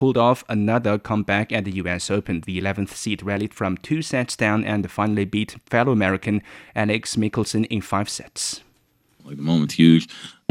pulled off another comeback at the US Open. The 11th seed rallied from 2 sets down and finally beat fellow American Alex Michelsen in 5 sets. Like, the moment's huge.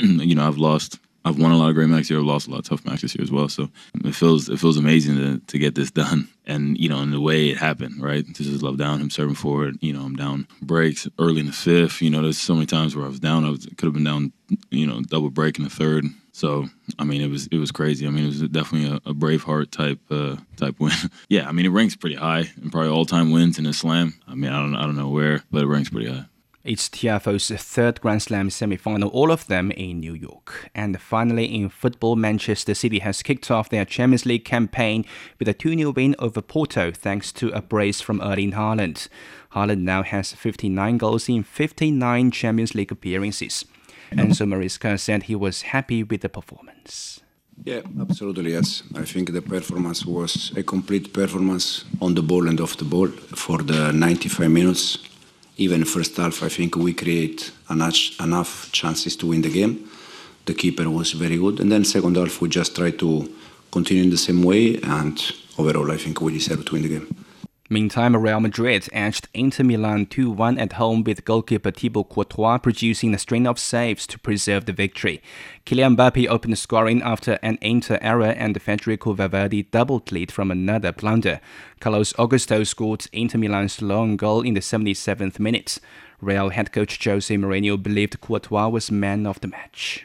I've won a lot of great matches here. I've lost a lot of tough matches here as well. So it feels amazing to get this done. And, in the way it happened, right? This is love down, him serving forward. I'm down breaks early in the 5th. There's so many times where I was down. Could have been down, double break in the 3rd. So, it was crazy. It was definitely a Braveheart type win. Yeah, it ranks pretty high and probably all-time wins in a slam. I don't know where, but it ranks pretty high. It's Tiafoe's 3rd Grand Slam semi-final, all of them in New York. And finally, in football, Manchester City has kicked off their Champions League campaign with a 2-0 win over Porto thanks to a brace from Erling Haaland. Haaland now has 59 goals in 59 Champions League appearances. Enzo Maresca said he was happy with the performance. Yeah, absolutely, yes. I think the performance was a complete performance on the ball and off the ball for the 95 minutes. Even first half, I think we create enough chances to win the game. The keeper was very good. And then second half, we just tried to continue in the same way. And overall, I think we deserve to win the game. Meantime, Real Madrid edged Inter Milan 2-1 at home with goalkeeper Thibaut Courtois producing a string of saves to preserve the victory. Kylian Mbappe opened scoring after an Inter error and Federico Valverde doubled lead from another blunder. Carlos Augusto scored Inter Milan's lone goal in the 77th minute. Real head coach Jose Mourinho believed Courtois was man of the match.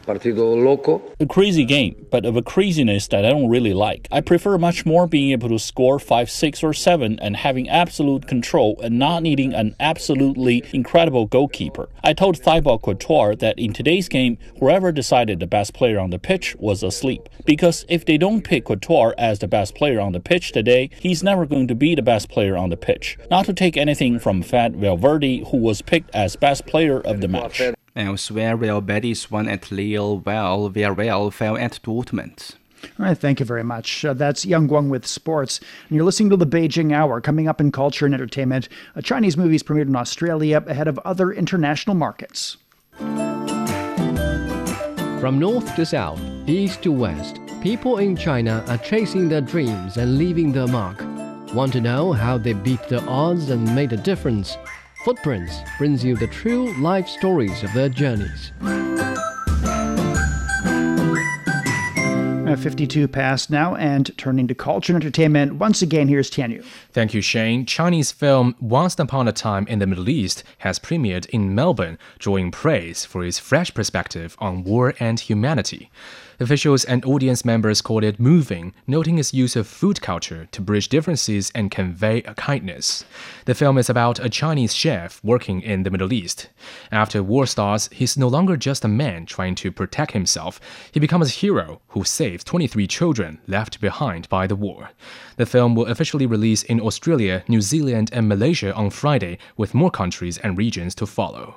A crazy game, but of a craziness that I don't really like. I prefer much more being able to score 5, 6, or 7 and having absolute control and not needing an absolutely incredible goalkeeper. I told Thibaut Courtois that in today's game, whoever decided the best player on the pitch was asleep. Because if they don't pick Courtois as the best player on the pitch today, he's never going to be the best player on the pitch. Not to take anything from Fed Valverde, who was picked as best player of the match. Elsewhere, Real Betis won at Lille, while Villarreal fell at Dortmund. All right, thank you very much. That's Yang Guang with sports. And you're listening to the Beijing Hour. Coming up in culture and entertainment, Chinese movies premiered in Australia ahead of other international markets. From north to south, east to west, people in China are chasing their dreams and leaving their mark. Want to know how they beat the odds and made a difference? Footprints brings you the true life stories of their journeys. 52 past now, and turning to culture and entertainment, once again, here's Tianyu. Thank you, Shane. Chinese film Once Upon a Time in the Middle East has premiered in Melbourne, drawing praise for its fresh perspective on war and humanity. Officials and audience members called it moving, noting its use of food culture to bridge differences and convey a kindness. The film is about a Chinese chef working in the Middle East. After war starts, he's no longer just a man trying to protect himself. He becomes a hero who saves 23 children left behind by the war. The film will officially release in Australia, New Zealand, and Malaysia on Friday, with more countries and regions to follow.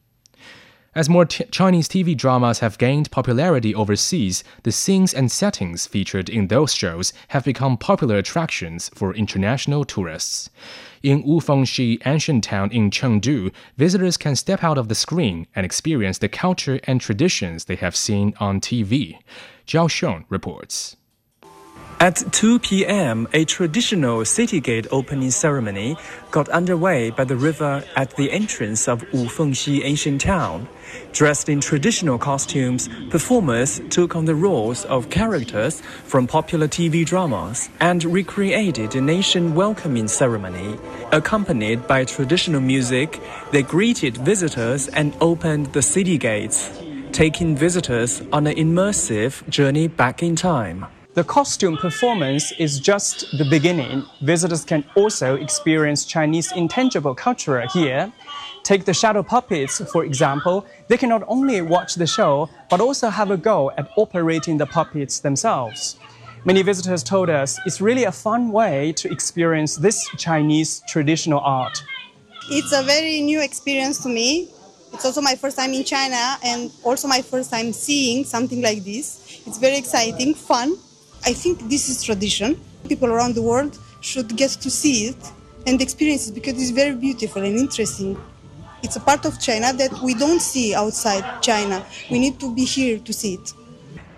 As more Chinese TV dramas have gained popularity overseas, the scenes and settings featured in those shows have become popular attractions for international tourists. In Wufengxi ancient town in Chengdu, visitors can step out of the screen and experience the culture and traditions they have seen on TV. Zhao Xiong reports. At 2 p.m., a traditional city gate opening ceremony got underway by the river at the entrance of Wufengxi ancient town. Dressed in traditional costumes, performers took on the roles of characters from popular TV dramas and recreated a nation welcoming ceremony. Accompanied by traditional music, they greeted visitors and opened the city gates, taking visitors on an immersive journey back in time. The costume performance is just the beginning. Visitors can also experience Chinese intangible culture here. Take the shadow puppets, for example. They can not only watch the show, but also have a go at operating the puppets themselves. Many visitors told us it's really a fun way to experience this Chinese traditional art. It's a very new experience to me. It's also my first time in China and also my first time seeing something like this. It's very exciting, fun. I think this is tradition. People around the world should get to see it and experience it because it's very beautiful and interesting. It's a part of China that we don't see outside China. We need to be here to see it.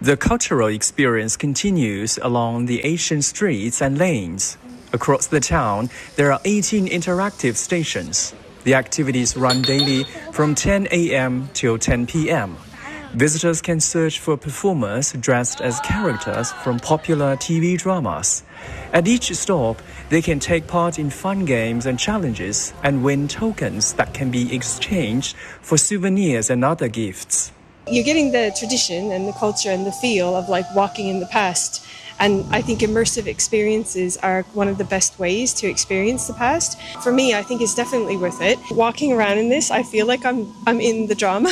The cultural experience continues along the ancient streets and lanes. Across the town, there are 18 interactive stations. The activities run daily from 10 a.m. till 10 p.m. Visitors can search for performers dressed as characters from popular TV dramas. At each stop, they can take part in fun games and challenges and win tokens that can be exchanged for souvenirs and other gifts. You're getting the tradition and the culture and the feel of like walking in the past. And I think immersive experiences are one of the best ways to experience the past. For me, I think it's definitely worth it. Walking around in this, I feel like I'm in the drama.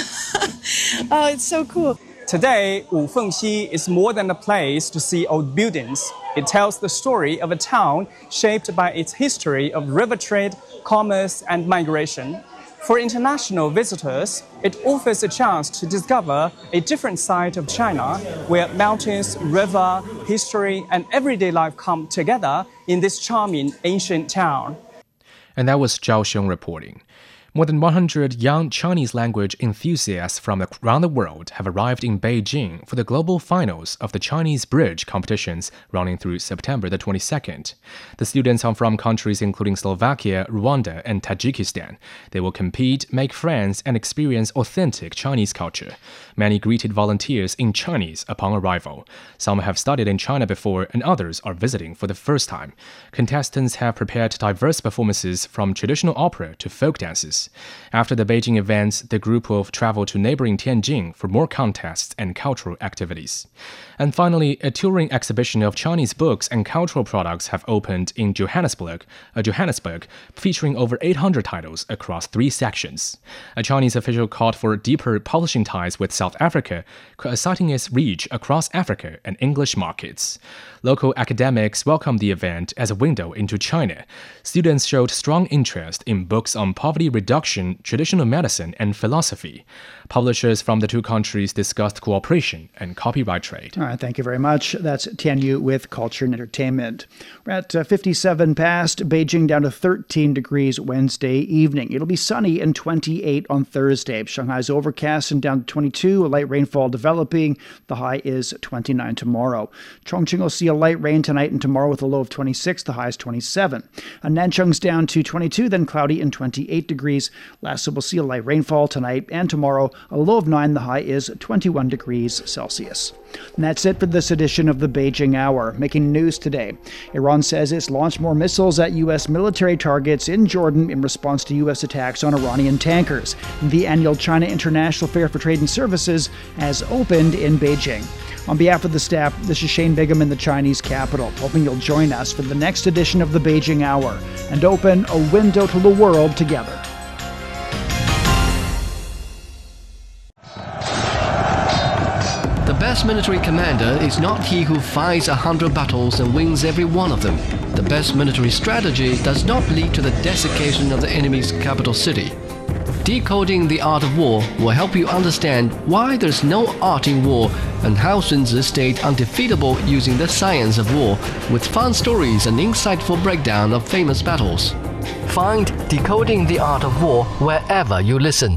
Oh, it's so cool. Today, Wufengxi is more than a place to see old buildings. It tells the story of a town shaped by its history of river trade, commerce, and migration. For international visitors, it offers a chance to discover a different side of China, where mountains, river, history, and everyday life come together in this charming ancient town. And that was Zhao Xiong reporting. More than 100 young Chinese language enthusiasts from around the world have arrived in Beijing for the global finals of the Chinese Bridge competitions running through September the 22nd. The students are from countries including Slovakia, Rwanda, and Tajikistan. They will compete, make friends, and experience authentic Chinese culture. Many greeted volunteers in Chinese upon arrival. Some have studied in China before, and others are visiting for the first time. Contestants have prepared diverse performances from traditional opera to folk dances. After the Beijing events, the group will travel to neighboring Tianjin for more contests and cultural activities. And finally, a touring exhibition of Chinese books and cultural products have opened in Johannesburg, featuring over 800 titles across 3 sections. A Chinese official called for deeper publishing ties with South Africa, citing its reach across Africa and English markets. Local academics welcomed the event as a window into China. Students showed strong interest in books on poverty reduction, traditional medicine, and philosophy. Publishers from the 2 countries discussed cooperation and copyright trade. All right, thank you very much. That's Tian Yu with Culture and Entertainment. We're at 57 past, Beijing down to 13 degrees Wednesday evening. It'll be sunny and 28 on Thursday. Shanghai's overcast and down to 22, a light rainfall developing. The high is 29 tomorrow. Chongqing will see a light rain tonight and tomorrow with a low of 26, the high is 27. Nanchung's down to 22, then cloudy and 28 degrees. Lhasa will see a light rainfall tonight and tomorrow, a low of 9, the high is 21 degrees Celsius. And that's it for this edition of the Beijing Hour. Making news today, Iran says it's launched more missiles at U.S. military targets in Jordan in response to U.S. attacks on Iranian tankers. The annual China International Fair for Trade and Services has opened in Beijing. On behalf of the staff, this is Shane Bigham in the Chinese capital, hoping you'll join us for the next edition of the Beijing Hour and open a window to the world together. The best military commander is not he who fights 100 battles and wins every one of them. The best military strategy does not lead to the desiccation of the enemy's capital city. Decoding the Art of War will help you understand why there's no art in war and how Sun Tzu stayed undefeatable using the science of war, with fun stories and insightful breakdown of famous battles. Find Decoding the Art of War wherever you listen.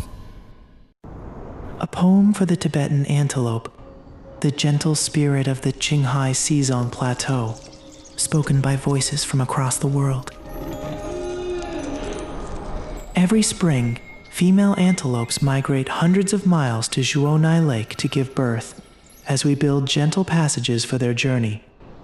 A poem for the Tibetan antelope, the gentle spirit of the Qinghai Xizang Plateau, spoken by voices from across the world. Every spring, female antelopes migrate hundreds of miles to Zhuonai Lake to give birth, as we build gentle passages for their journey.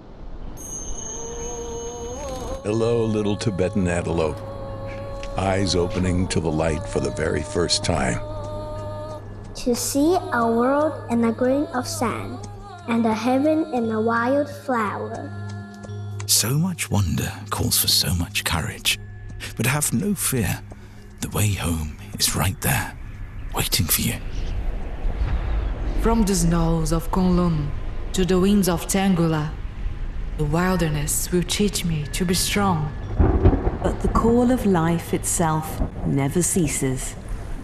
Hello, little Tibetan antelope, eyes opening to the light for the very first time. To see a world in a grain of sand, and a heaven in a wild flower. So much wonder calls for so much courage. But have no fear, the way home is right there, waiting for you. From the snows of Kunlun to the winds of Tangula, the wilderness will teach me to be strong. But the call of life itself never ceases.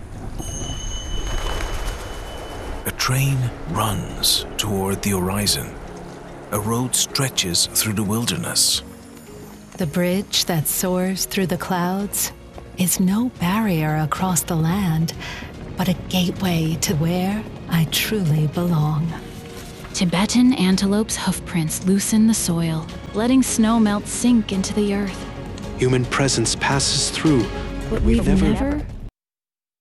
A train runs toward the horizon. A road stretches through the wilderness. The bridge that soars through the clouds is no barrier across the land, but a gateway to where I truly belong. Tibetan antelope's hoofprints loosen the soil, letting snow melt sink into the earth. Human presence passes through, but we've never